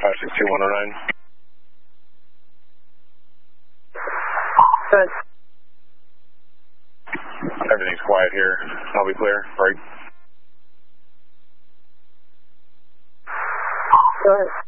562-109. Good. Everything's quiet here. I'll be clear. Break. Good.